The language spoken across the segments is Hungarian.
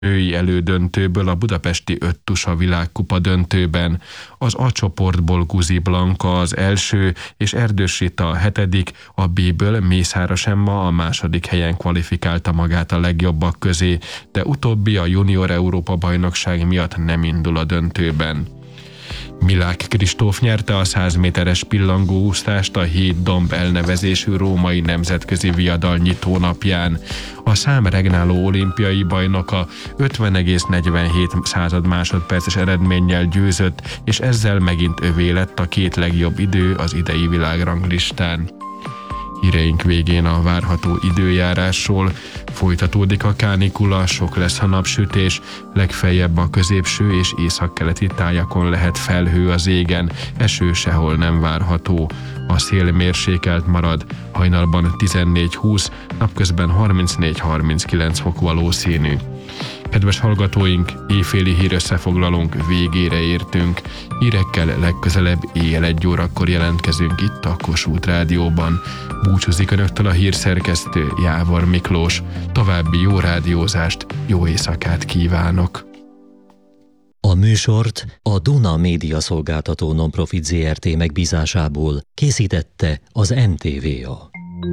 női elődöntőből a budapesti Öttusa világkupa döntőben. Az A csoportból Guzi Blanka az első, és Erdős Rita a hetedik, a B-ből Mészáros Emma a második helyen kvalifikálta magát a legjobbak közé, de utóbbi a junior Európa-bajnokság miatt nem indul a döntőben. Milák Kristóf nyerte a 100 méteres pillangóúsztást a 7 domb elnevezésű római nemzetközi viadal nyitónapján. A szám regnáló olimpiai bajnoka 50,47 másodperces eredménnyel győzött, és ezzel megint övé lett a 2 legjobb idő az idei világranglistán. Híreink végén a várható időjárásról. Folytatódik a kánikula, sok lesz a napsütés, legfeljebb a középső és északkeleti tájakon lehet felhő az égen, eső sehol nem várható. A szél mérsékelt marad, hajnalban 14-20, napközben 34-39 fok valószínű. Kedves hallgatóink, éjféli hírösszefoglalónk végére értünk. Hírekkel legközelebb éjjel 1 órakor jelentkezünk itt a Kossuth Rádióban. Búcsúzik önöktől a hírszerkesztő Jávor Miklós. További jó rádiózást, jó éjszakát kívánok! A műsort a Duna Média Szolgáltató Nonprofit Zrt. Megbízásából készítette az NTVA.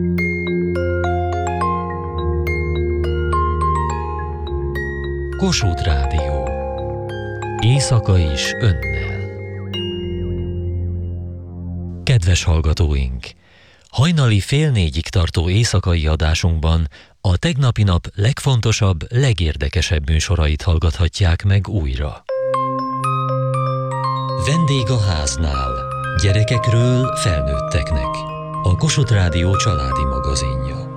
Kossuth Rádió. Éjszaka is önnel. Kedves hallgatóink! Hajnali 3:30-ig tartó éjszakai adásunkban a tegnapi nap legfontosabb, legérdekesebb műsorait hallgathatják meg újra. Vendég a háznál. Gyerekekről felnőtteknek. A Kossuth Rádió családi magazinja.